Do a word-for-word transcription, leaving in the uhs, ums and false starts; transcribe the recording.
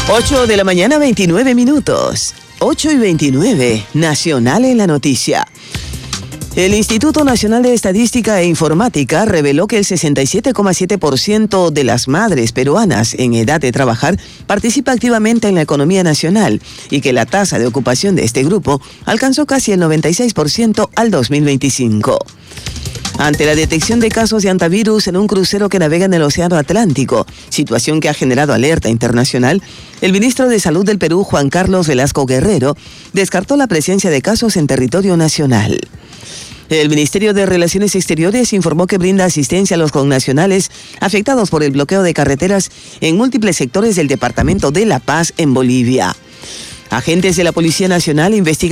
ocho de la mañana, veintinueve minutos. ocho y veintinueve, Nacional en la noticia. El Instituto Nacional de Estadística e Informática reveló que el sesenta y siete coma siete por ciento de las madres peruanas en edad de trabajar participa activamente en la economía nacional y que la tasa de ocupación de este grupo alcanzó casi el noventa y seis por ciento al dos mil veinticinco. Ante la detección de casos de hantavirus en un crucero que navega en el Océano Atlántico, situación que ha generado alerta internacional, el ministro de Salud del Perú, Juan Carlos Velasco Guerrero, descartó la presencia de casos en territorio nacional. El Ministerio de Relaciones Exteriores informó que brinda asistencia a los connacionales afectados por el bloqueo de carreteras en múltiples sectores del departamento de La Paz, en Bolivia. Agentes de la Policía Nacional investigan